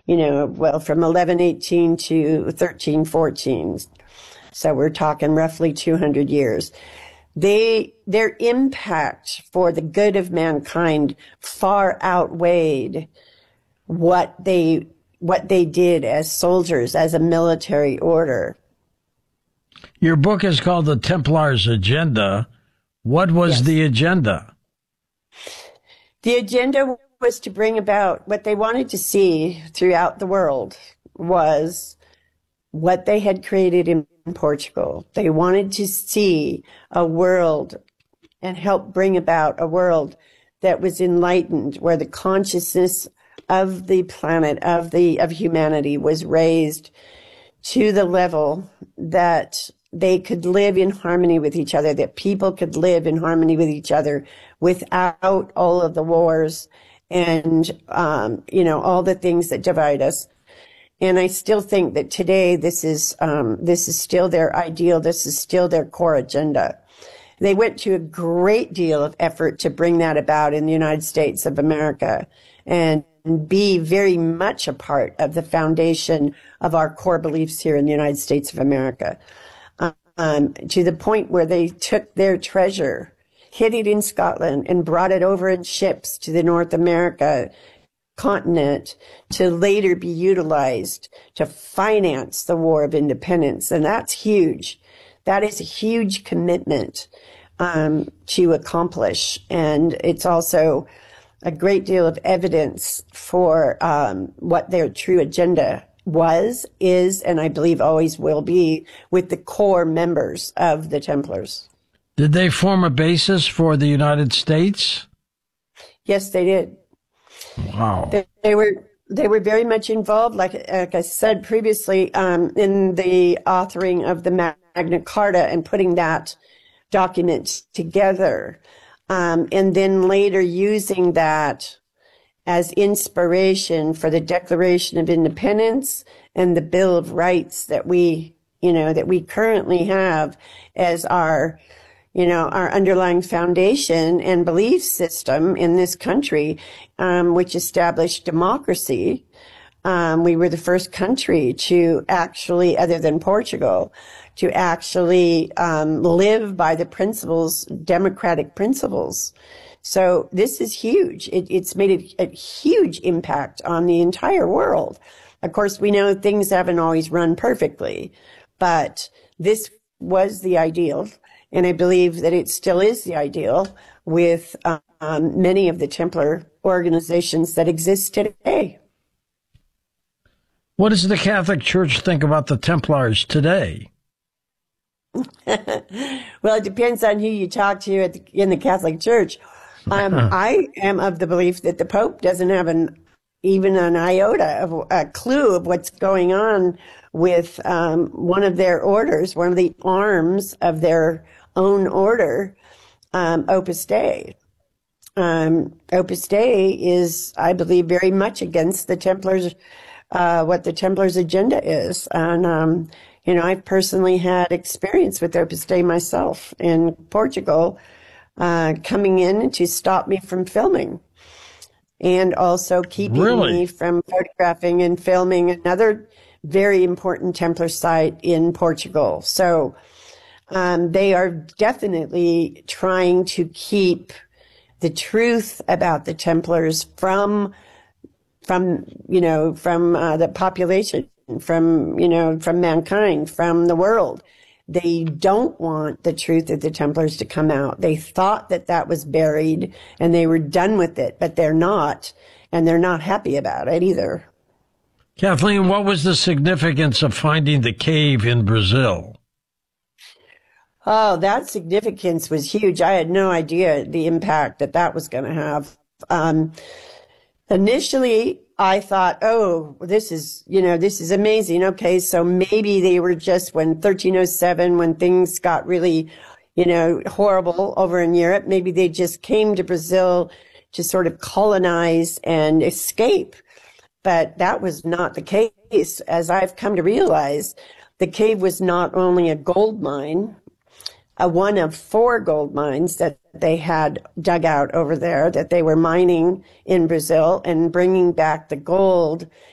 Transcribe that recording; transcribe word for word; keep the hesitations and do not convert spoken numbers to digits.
you know, well, from eleven eighteen to thirteen fourteen. So we're talking roughly two hundred years. They, their impact for the good of mankind far outweighed what they, what they did as soldiers, as a military order. Your book is called The Templars' Agenda. What was yes. the agenda? The agenda was to bring about what they wanted to see throughout the world was what they had created in Portugal. They wanted to see a world and help bring about a world that was enlightened, where the consciousness of the planet, of the, of humanity was raised to the level that they could live in harmony with each other, that people could live in harmony with each other without all of the wars and, um, you know, all the things that divide us. And I still think that today this is, um, this is still their ideal. This is still their core agenda. They went to a great deal of effort to bring that about in the United States of America and be very much a part of the foundation of our core beliefs here in the United States of America. Um, to the point where they took their treasure, hid it in Scotland, and brought it over in ships to the North America continent to later be utilized to finance the War of Independence. And that's huge. That is a huge commitment um, to accomplish. And it's also a great deal of evidence for um, what their true agenda was, is, and I believe always will be with the core members of the Templars. Did they form a basis for the United States? Yes, they did. Wow. They, they were they were very much involved, like, like I said previously, um, in the authoring of the Magna Carta and putting that document together, um, and then later using that as inspiration for the Declaration of Independence and the Bill of Rights that we, you know, that we currently have as our, you know, our underlying foundation and belief system in this country, um, which established democracy. Um, we were the first country to actually, other than Portugal, to actually um, live by the principles, democratic principles. So this is huge. It, it's made a, a huge impact on the entire world. Of course, we know things haven't always run perfectly, but this was the ideal. And I believe that it still is the ideal with um, many of the Templar organizations that exist today. What does the Catholic Church think about the Templars today? Well, it depends on who you talk to at the, in the Catholic Church. Um, I am of the belief that the Pope doesn't have an even an iota of a clue of what's going on with um, one of their orders, one of the arms of their own order, um, Opus Dei. Um, Opus Dei is, I believe, very much against the Templars, uh, what the Templars' agenda is. And, um, you know, I've personally had experience with Opus Dei myself in Portugal, uh, coming in to stop me from filming and also keeping really? me from photographing and filming another very important Templar site in Portugal. So, um, they are definitely trying to keep the truth about the Templars from, from, you know, from, uh, the population, from, you know, from mankind, from the world. They don't want the truth of the Templars to come out. They thought that that was buried and they were done with it, but they're not, and they're not happy about it either. Kathleen, what was the significance of finding the cave in Brazil? Oh, that significance was huge. I had no idea the impact that that was going to have. Um, initially, I thought, oh, this is, you know, this is amazing. Okay, so maybe they were just when thirteen oh seven, when things got really, you know, horrible over in Europe, maybe they just came to Brazil to sort of colonize and escape. But that was not the case. As I've come to realize, the cave was not only a gold mine, a one of four gold mines that they had dug out over there, that they were mining in Brazil and bringing back the gold